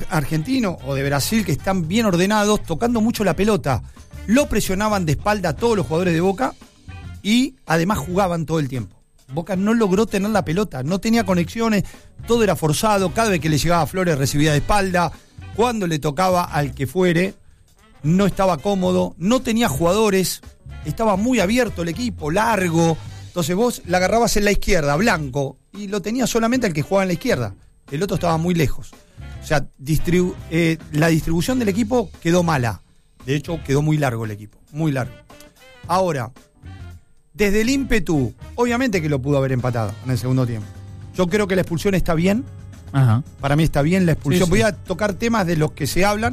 argentino o de Brasil, que están bien ordenados, tocando mucho la pelota. Lo presionaban de espalda a todos los jugadores de Boca y además jugaban todo el tiempo. Boca no logró tener la pelota, no tenía conexiones, todo era forzado, cada vez que le llegaba a Flores recibía de espalda, cuando le tocaba al que fuere, no estaba cómodo, no tenía jugadores, estaba muy abierto el equipo, largo, entonces vos la agarrabas en la izquierda, blanco, y lo tenía solamente el que jugaba en la izquierda, el otro estaba muy lejos. O sea, la distribución del equipo quedó mala, de hecho quedó muy largo el equipo, muy largo. Ahora, desde el ímpetu, obviamente que lo pudo haber empatado en el segundo tiempo. Yo creo que la expulsión está bien. Ajá. Para mí está bien la expulsión. Sí, Voy a tocar temas de los que se hablan.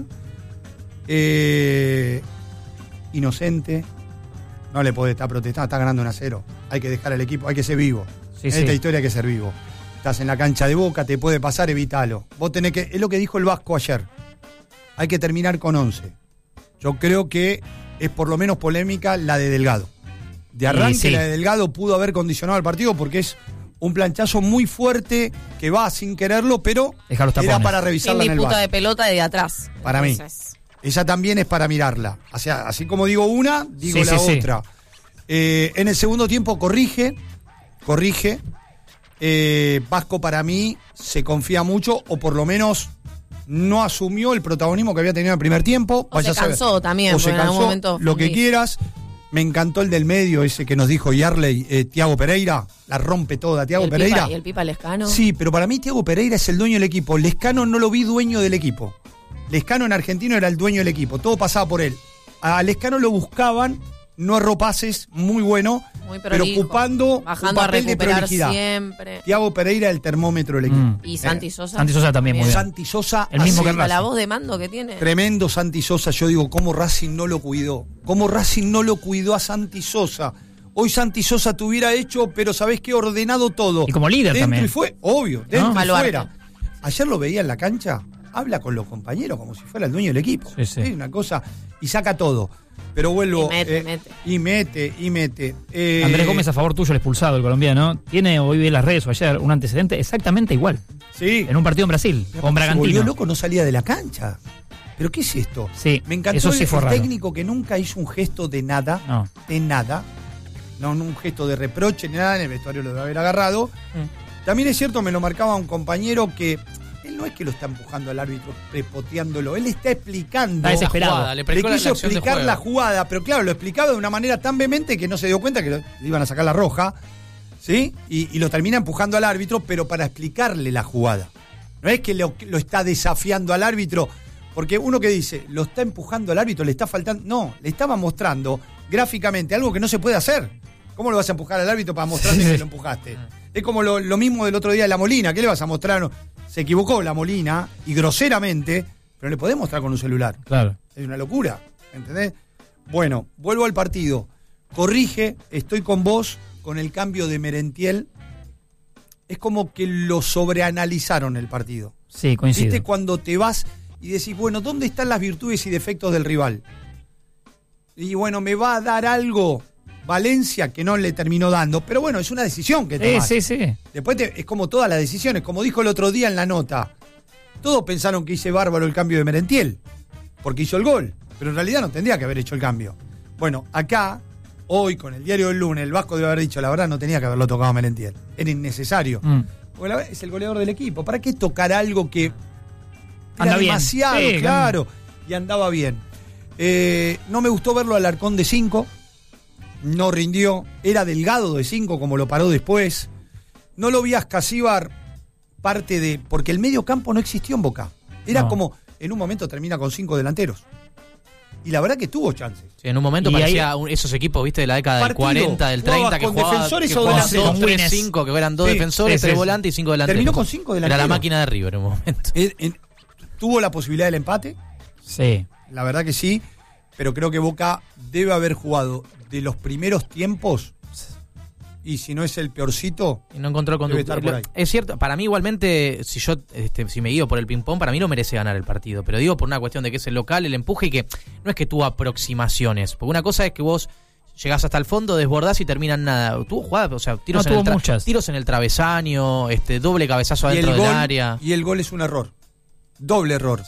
Inocente. No le puede estar protestando, está ganando 1-0. Hay que dejar al equipo, hay que ser vivo. En esta historia hay que ser vivo. Estás en la cancha de Boca, te puede pasar, evítalo. Vos tenés que, es lo que dijo el Vasco ayer. Hay que terminar con 11. Yo creo que es por lo menos polémica la de Delgado. De arranque la de Delgado pudo haber condicionado al partido porque es un planchazo muy fuerte que va sin quererlo, pero era para revisarla en el disputa VAR. de pelota de atrás. Para mí. Ella también es para mirarla. O sea, así como digo una, digo la otra. En el segundo tiempo corrige. Vasco para mí se confía mucho, o por lo menos no asumió el protagonismo que había tenido en el primer tiempo. O se cansó también, o se en algún cansó, momento. lo que quieras. Me encantó el del medio, ese que nos dijo Yarley, Thiago Pereira, la rompe toda, Thiago Pereira. ¿Y el Pipa Lescano? Sí, pero para mí Thiago Pereira es el dueño del equipo. Lescano no lo vi dueño del equipo. Lescano en Argentino era el dueño del equipo, todo pasaba por él. A Lescano lo buscaban, no erró pases, muy bueno, muy pero ocupando bajando un papel a recuperar de prolijidad. Siempre. Thiago Pereira el termómetro del equipo. Y Santi Sosa. Santi Sosa también, muy bien. Santi Sosa, el mismo que Racing. La voz de mando que tiene. Tremendo Santi Sosa, yo digo, ¿cómo Racing no lo cuidó? ¿Cómo Racing no lo cuidó a Santi Sosa? Hoy Santi Sosa te hubiera hecho, pero ¿sabés qué? Ordenado todo. Y como líder dentro también. Y fue, obvio, dentro ¿No? y fuera. Ayer lo veía en la cancha, habla con los compañeros como si fuera el dueño del equipo. Sí, sí. Es una cosa, y saca todo. Pero vuelvo. Y mete. Andrés Gómez, a favor tuyo, el expulsado, el colombiano. Tiene, hoy vi en las redes o ayer, un antecedente exactamente igual. Sí. En un partido en Brasil, con Bragantino. Se volvió loco, no salía de la cancha. ¿Pero qué es esto? Sí, me encantó eso sí fue el raro. técnico que nunca hizo un gesto de nada. No. De nada. No, un gesto de reproche ni nada, en el vestuario lo debe haber agarrado. También es cierto, me lo marcaba un compañero que él no es que lo está empujando al árbitro, prepoteándolo, él está explicando. Está desesperado. Le quiso explicar la jugada, pero claro, lo explicaba de una manera tan vehemente que no se dio cuenta que le iban a sacar la roja, ¿sí? Y lo termina empujando al árbitro, pero para explicarle la jugada. No es que lo está desafiando al árbitro, porque uno que dice, lo está empujando al árbitro, le está faltando. No, le estaba mostrando gráficamente algo que no se puede hacer. ¿Cómo lo vas a empujar al árbitro para mostrarle que lo empujaste? Es como lo mismo del otro día de la Molina. ¿Qué le vas a mostrar? Se equivocó la Molina, y groseramente, pero le podés mostrar con un celular. Claro. Es una locura, ¿entendés? Bueno, vuelvo al partido. Corrige, estoy con vos, con el cambio de Merentiel. Es como que lo sobreanalizaron el partido. Sí, coincido. ¿Viste cuando te vas y decís, bueno, ¿dónde están las virtudes y defectos del rival? Y bueno, me va a dar algo Valencia que no le terminó dando, pero bueno, es una decisión que tomás. Sí. Después es como todas las decisiones, como dijo el otro día en la nota. Todos pensaron que hice bárbaro el cambio de Merentiel, porque hizo el gol, pero en realidad no tendría que haber hecho el cambio. Bueno, acá, hoy con el diario del lunes, el Vasco debe haber dicho, la verdad no tenía que haberlo tocado a Merentiel, era innecesario. Porque la verdad es el goleador del equipo, ¿para qué tocar algo que anda bien? Demasiado, Sí, claro, y andaba bien. No me gustó verlo al Alarcón de 5. No rindió, era Delgado de 5 como lo paró después. No lo vi a Ascasíbar parte de... Porque el medio campo no existió en Boca. Era como, en un momento termina con 5 delanteros. Y la verdad que tuvo chances. Sí, en un momento parecía esos equipos, viste, de la década del 40, del 30, que jugaban defensores o delanteros. 2, 3, 5, que eran 2 defensores, 3 volantes y 5 delanteros. Terminó con 5 delanteros. Era la máquina de River en un momento. Tuvo la posibilidad del empate. Sí. La verdad que sí. Pero creo que Boca debe haber jugado de los primeros tiempos, y si no es el peorcito, y no encontró conducta. Es cierto, para mí igualmente, si me guío por el ping-pong, para mí no merece ganar el partido, pero digo por una cuestión de que es el local, el empuje, y que no es que tuvo aproximaciones, porque una cosa es que vos llegás hasta el fondo, desbordás y terminan nada. Tuvo jugadas, o sea, tiros en el travesaño, doble cabezazo adentro del área. Y el gol es un error, doble error.